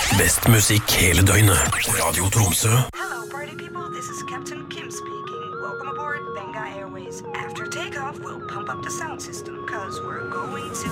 Best musikk hele døgnet. Radio Tromsø. Hello, party people. This is Captain Kim speaking. Welcome aboard Benga Airways. After takeoff, we'll pump up the sound system, cause we're going to